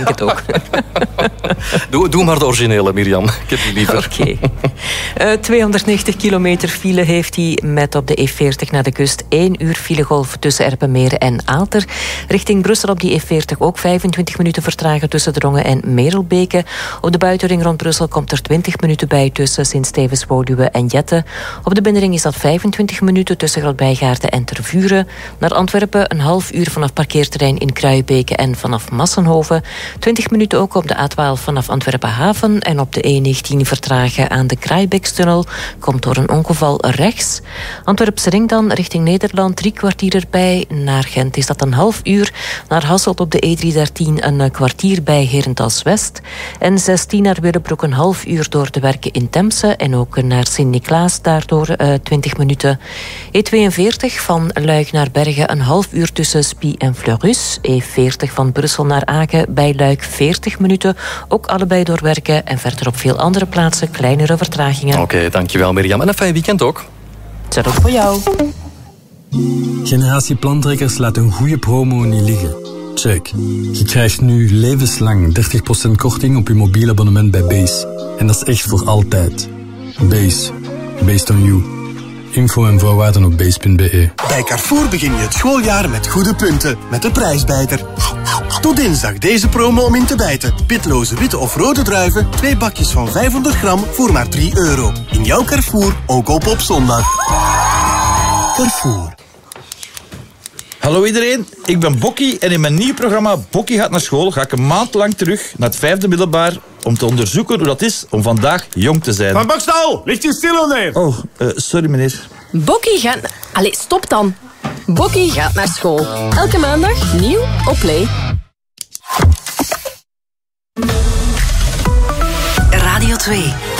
Ik het ook. Doe maar de originele, Mirjam. Ik heb die liever. Oké. 290 kilometer file heeft hij met op de E40 naar de kust 1 uur filegolf tussen Erpenmeren en Aalter. Richting Brussel op die E40 ook 25 minuten vertragen tussen Drongen en Merelbeke. Op de buitenring rond Brussel komt er 20 minuten bij tussen Sint-Stevens-Woluwe en Jette. Op de binnenring is dat 25 minuten tussen Grootbijgaarden en Tervuren. Naar Antwerpen een half uur vanaf parkeerterrein in Kruijbeke en vanaf Massenhoven. 20 minuten ook op de A12 vanaf Antwerpen Haven. En op de E19 vertragen aan de Kraaibekstunnel. Komt door een ongeval rechts. Antwerpse ring dan richting Nederland 3 kwartier erbij. Naar Gent is dat een half uur. Naar Hasselt op de E313 een kwartier bij Herentals-West. En 16 naar Willebroek een half uur door de werken in Temse. En ook naar Sint-Niklaas daardoor 20 minuten. E42 van Luik naar Bergen een half uur tussen Spie en Fleurus. E40 van Brussel naar Aken bij Luik 40 minuten. Ook allebei door werken. En verder op veel andere plaatsen kleinere vertragingen. Oké, dankjewel Mirjam. En een fijn weekend ook. Zet ook voor jou. Generatie Plantrekkers laat een goede promo niet liggen. Check. Je krijgt nu levenslang 30% korting op je mobiel abonnement bij Base. En dat is echt voor altijd. Base. Based on you. Info en voorwaarden op base.be. Bij Carrefour begin je het schooljaar met goede punten. Met de prijsbijter. Tot dinsdag deze promo om in te bijten. Pitloze witte of rode druiven. 2 bakjes van 500 gram voor maar €3. In jouw Carrefour, ook op zondag. Carrefour. Hallo iedereen, ik ben Bokkie en in mijn nieuw programma Bokkie gaat naar school ga ik een maand lang terug naar het 5e middelbaar om te onderzoeken hoe dat is om vandaag jong te zijn. Van Bokstal, ligt je stil neer? Oh, sorry meneer. Bokkie gaat... Allee, stop dan. Bokkie gaat naar school. Elke maandag nieuw op Play. Radio 2.